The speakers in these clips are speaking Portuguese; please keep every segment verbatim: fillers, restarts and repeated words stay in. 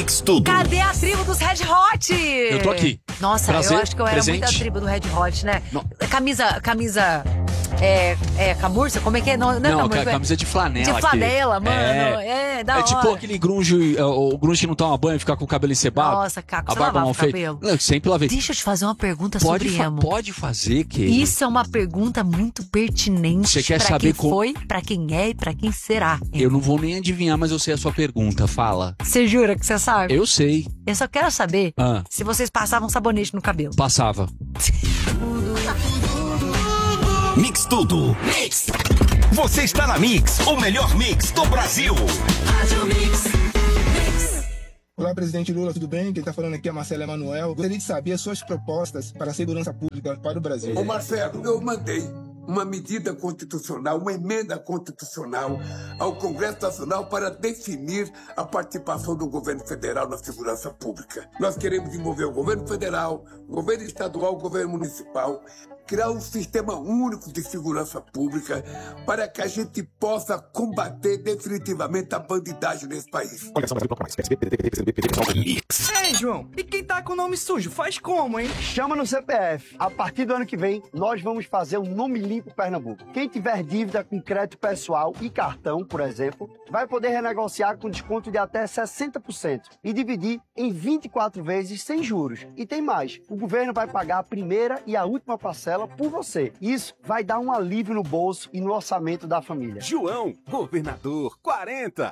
Mix Tudo. Cadê a tribo dos Red Hot? Eu tô aqui. Nossa, Prazer, eu acho que eu era presente. muito a tribo do Red Hot, né? Não. Camisa, camisa... É, é camurça? Como é que é? Não, não, é Não, camurça, ca- camisa de flanela. De aqui. flanela, mano. É, É, da é tipo hora. aquele grunge, é, o grunge que não toma banho e fica com o cabelo encebado. Nossa, Caco, a você barba lavava mal o feita. cabelo? Não, eu sempre lavei. Deixa eu te fazer uma pergunta Pode, sobre fa- emo. pode fazer, que Isso é uma pergunta muito pertinente. Você quer pra saber quem como- foi, pra quem é e pra quem será. Eu não vou nem adivinhar, mas eu sei a sua pergunta. Fala. Você jura que você sabe? Eu sei. Eu só quero saber Ah, se vocês passavam sabonete no cabelo. passava. Mix Tudo. Você está na Mix, o melhor mix do Brasil. Olá, presidente Lula, tudo bem? Quem está falando aqui é Marcelo Emanuel. Gostaria de saber as suas propostas para a segurança pública para o Brasil. Ô Marcelo, eu mandei uma medida constitucional, uma emenda constitucional ao Congresso Nacional para definir a participação do governo federal na segurança pública. Nós queremos envolver o governo federal, o governo estadual, o governo municipal, criar um sistema único de segurança pública para que a gente possa combater definitivamente a bandidagem nesse país. Mix. Ei, João, e quem tá com o nome sujo, faz como, hein? Chama no C P F. A partir do ano que vem, nós vamos fazer um Nome Limpo Pernambuco. Quem tiver dívida com crédito pessoal e cartão, por exemplo, vai poder renegociar com desconto de até sessenta por cento e dividir em vinte e quatro vezes sem juros. E tem mais, o governo vai pagar a primeira e a última parcela por você. Isso vai dar um alívio no bolso e no orçamento da família. João, governador, quarenta.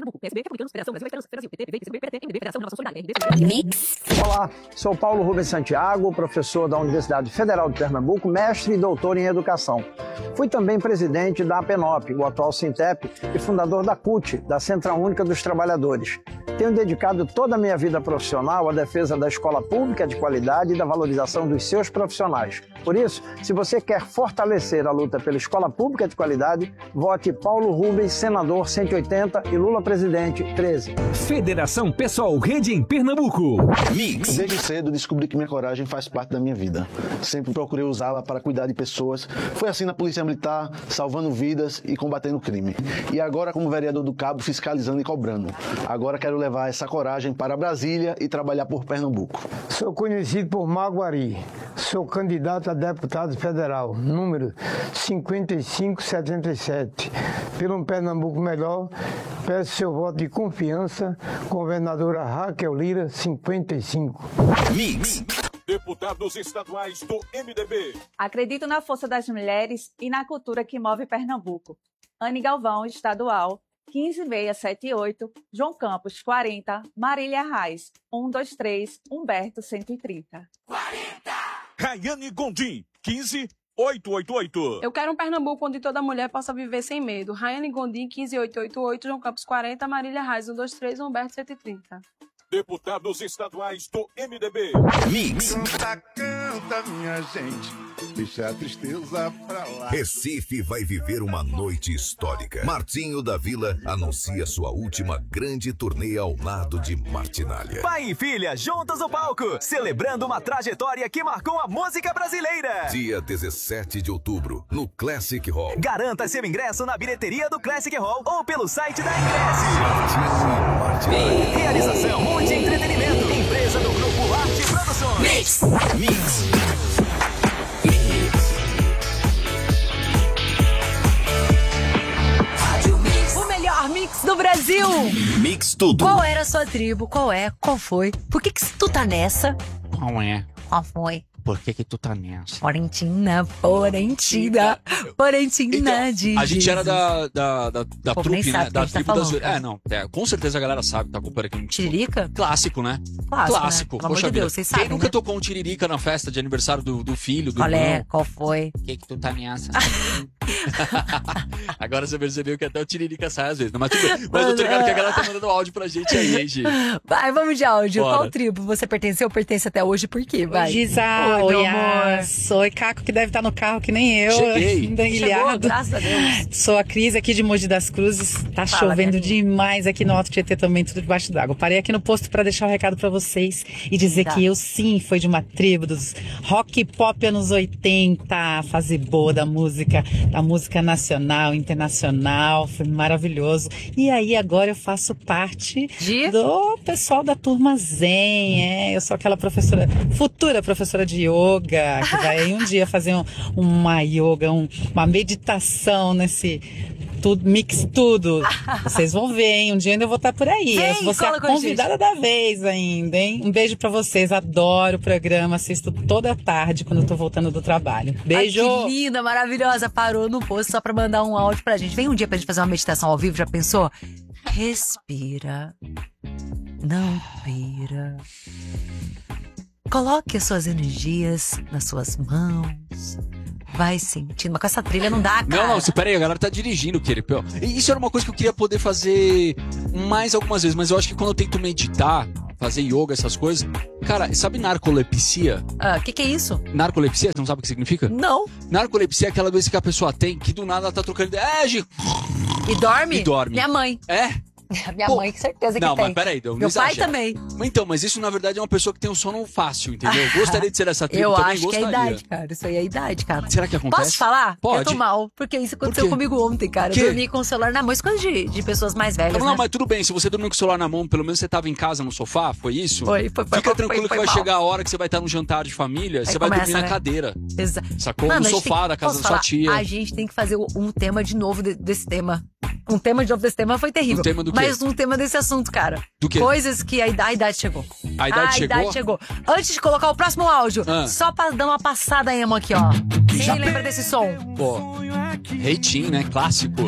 Mix. Olá, sou Paulo Rubens Santiago, professor da Universidade Federal de Pernambuco, mestre e doutor em educação. Fui também presidente da APENOP, o atual Sintep, e fundador da C U T, da Central Única dos Trabalhadores. Tenho dedicado toda a minha vida profissional à defesa da escola pública de qualidade e da valorização dos seus profissionais. Por isso, se você quer fortalecer a luta pela escola pública de qualidade, vote Paulo Rubens, senador cento e oitenta e Lula presidente treze. Federação Pessoal Rede em Pernambuco. Mix. Desde cedo descobri que minha coragem faz parte da minha vida. Sempre procurei usá-la para cuidar de pessoas. Foi assim na Polícia Militar, salvando vidas e combatendo o crime. E agora como vereador do Cabo, fiscalizando e cobrando. Agora quero levar essa coragem para Brasília e trabalhar por Pernambuco. Sou conhecido por Maguari. Sou candidato a deputado federal, número cinquenta e cinco setenta e sete. Pelo um Pernambuco melhor, peço seu voto de confiança, governadora Raquel Lira, cinquenta e cinco. Mix. Deputados estaduais do M D B. Acredito na força das mulheres e na cultura que move Pernambuco. Anne Galvão, estadual, quinze seiscentos e setenta e oito, João Campos, quarenta, Marília Reis, cento e vinte e três, Humberto, cento e trinta. quarenta. Rayane Gondim, quinze oitocentos e oitenta e oito. Eu quero um Pernambuco onde toda mulher possa viver sem medo. Rayane Gondim, quinze oitocentos e oitenta e oito, João Campos, quarenta, Marília Reis, cento e vinte e três, Humberto, cento e trinta. Deputados estaduais do M D B. Mix. Canta, canta, minha gente, deixa a tristeza pra lá. Recife vai viver uma noite histórica. Martinho da Vila anuncia sua última grande turnê ao lado de Martinália. Pai e filha juntos no palco, celebrando uma trajetória que marcou a música brasileira. Dia dezessete de outubro, no Classic Hall. Garanta seu ingresso na bilheteria do Classic Hall ou pelo site da Ingresse. Martinho e Martinália. Realização Multi Entretenimento, empresa do Grupo Arte Produções. Mix. Mix. O melhor mix do Brasil. Mix Tudo. Qual era a sua tribo? Qual é? Qual foi? Por que que tu tá nessa? Qual é? Qual foi? Por que que tu tá nessa? Florentina, Florentina, Florentina Então, de a gente era Jesus. da, da, da, da O povo trupe, nem né? sabe o que Da a gente tá tribo das... falando, cara. É, não. É, com certeza a galera sabe, tá acompanhando aqui. Tiririca? Clássico, né? Clássico, Clássico. né? Pelo amor Poxa de Deus, vida. vocês Quem sabem, nunca né? tocou um tiririca na festa de aniversário do, do filho, do Qual é? irmão? Qual foi? Por que que tu tá nessa? Agora você percebeu que até o tiririca sai às vezes. Mas tudo bem. Mas eu tô ligado que a galera tá mandando áudio pra gente aí, hein, gente? Vai, vamos de áudio. Bora. Qual tribo você pertenceu? Pertence até hoje por quê? Vai. Gisa, Oi, meu oi, amor. sou Caco, que deve estar no carro que nem eu. Cheguei. Ainda Chegou, ilhado. graças a Deus. Sou a Cris aqui de Mogi das Cruzes. Tá Fala, chovendo minha filha. demais aqui no Alto Tietê também, tudo debaixo d'água. Parei aqui no posto pra deixar o recado pra vocês e dizer Tá. que eu sim fui de uma tribo dos rock pop anos oitenta, a fase boa da música, da música música nacional, internacional, foi maravilhoso. E aí agora eu faço parte de? do pessoal da Turma Zen, é, eu sou aquela professora, futura professora de yoga, que vai aí um dia fazer um, uma yoga, um, uma meditação nesse... Tudo, mix tudo. Vocês vão ver, hein? Um dia ainda eu vou estar por aí. Vem, Você é a convidada da vez ainda, hein? Um beijo pra vocês. Adoro o programa. Assisto toda tarde quando eu tô voltando do trabalho. Beijo! Ai, que linda, maravilhosa. Parou no posto só pra mandar um áudio pra gente. Vem um dia pra gente fazer uma meditação ao vivo, já pensou? Respira. Não pira. Coloque as suas energias nas suas mãos. Vai sentindo, mas com essa trilha não dá, cara. Não, não, espera aí, a galera tá dirigindo, Queripel. Isso era uma coisa que eu queria poder fazer mais algumas vezes, mas eu acho que quando eu tento meditar, fazer yoga, essas coisas... Cara, sabe narcolepsia? Ah, o que que é isso? Narcolepsia, você não sabe o que significa? Não. Narcolepsia é aquela doença que a pessoa tem, que do nada ela tá trocando ideia. É, Gi... E dorme? E dorme. Minha mãe. É? Minha Pô, mãe, com certeza que não, tem. Não, mas peraí, não Meu pai exagera. também. Então, mas isso na verdade é uma pessoa que tem um sono fácil, entendeu? Eu gostaria de ser essa tribo, Eu também acho gostaria. que é a idade, cara. Isso aí é a idade, cara. Será que acontece? Posso falar? Pode. Eu tô mal, porque isso aconteceu quê? comigo ontem, cara. Que? Eu dormi com o celular na mão. Isso é coisa de, de pessoas mais velhas, Não, não, né? mas tudo bem, se você dormiu com o celular na mão, pelo menos você tava em casa no sofá, foi isso? Foi, foi, foi. Fica foi, tranquilo foi, foi que vai mal. chegar a hora que você vai estar num jantar de família, Aí você vai começa, dormir né? na cadeira. Exato. Sacou? Mano, no a gente sofá tem- da casa posso da sua falar? tia. A gente tem que fazer um tema de novo de- desse tema. Um tema de novo desse tema foi terrível. Um tema do quê? Mas um tema desse assunto, cara. Do quê? Coisas que a idade, a idade chegou. A idade chegou? idade chegou. Antes de colocar o próximo áudio, Ah. só pra dar uma passada emo aqui, ó. Quem lembra desse som? Pô, Reitinho, né? Clássico.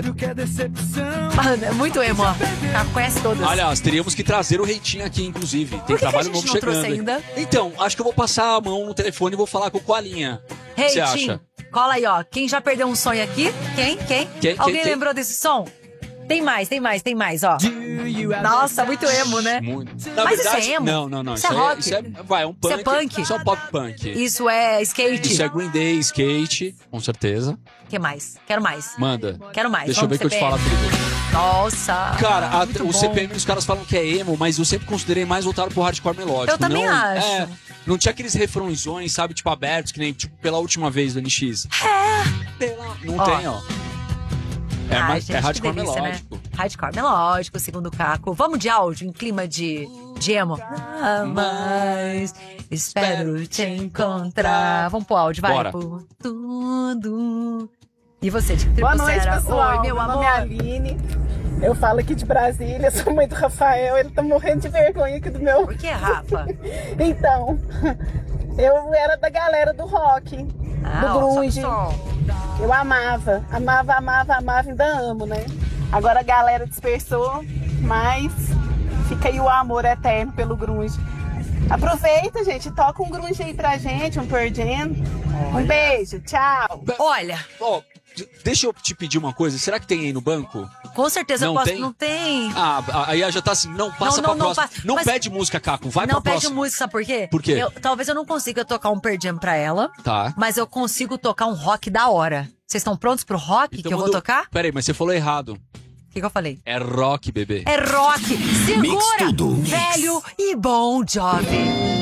Mano, é muito emo, ó. Tá, conhece todas. Aliás, teríamos que trazer o Reitinho aqui, inclusive. Tem Por que que trabalho a gente novo não chegando. trouxe ainda? Então, acho que eu vou passar a mão no telefone e vou falar com o Coalinha. O que você Hey, Tim, acha? cola aí, ó. Quem já perdeu um sonho aqui? Quem? Quem? Quem? Alguém Quem? Quem? lembrou desse som? Tem mais, tem mais, tem mais, ó. Nossa, muito emo, né? Muito. Na Mas verdade, isso é emo? não, não, não. Isso é Isso, rock? é, isso é, vai, é um punk. Isso é punk? Isso é um pop punk. Isso é skate? Isso é Green Day, skate, com certeza. Que mais? Quero mais. Manda. Quero mais. Deixa eu ver Vamos, que eu te falo C P M. tudo. Nossa. Cara, a- muito o bom. C P M, os caras falam que é emo, mas eu sempre considerei mais voltado pro hardcore melódico. Eu também não, acho. É, não tinha aqueles refrõezões, sabe, tipo, abertos, que nem tipo, pela última vez do N X. É. Não Ó. tem, ó. É, Ai, mais, gente, é que hardcore delícia, melódico. Né? Hardcore melódico, segundo o Caco. Vamos de áudio, em clima de, de emo. Ah, mas espero te encontrar. Vamos pro áudio, vai. Bora. Por tudo. E você, de que Boa tribo noite, você era? pessoal. Oi, meu Meu amor. nome é Aline. Eu falo aqui de Brasília, sou mãe do Rafael. Ele tá morrendo de vergonha aqui do meu... Por que, Rafa? Então, eu era da galera do rock, Ah, do ó, só grunge. que som. Eu amava, amava, amava, amava, ainda amo, né? Agora a galera dispersou, mas fica aí o amor eterno pelo grunge. Aproveita, gente, toca um grunge aí pra gente, um Pearl Jam. Um beijo, tchau. Olha. Ó, d- deixa eu te pedir uma coisa. Será que tem aí no banco? Com certeza Não eu posso. tem? Não tem. Ah, a- aí já tá assim, não, passa Não, não, pra não próxima. passa. Não Mas- pede música, Caco, vai não pra pede próxima. música, sabe por quê? Por quê? Eu- talvez eu não consiga tocar um Pearl Jam pra ela, Tá. mas eu consigo tocar um rock da hora. Vocês estão prontos pro rock Então que eu vou manda- tocar? Peraí, mas você falou errado. O que, que eu falei? É rock, bebê. É rock. Mix Segura, tudo. velho e bom jovem.